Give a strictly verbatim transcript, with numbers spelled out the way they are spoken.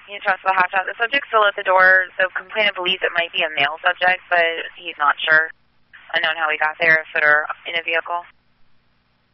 He trusts the hot shot. The subject's still at the door, so complainant believes it might be a male subject, but he's not sure. Unknown how he got there, if it are in a vehicle.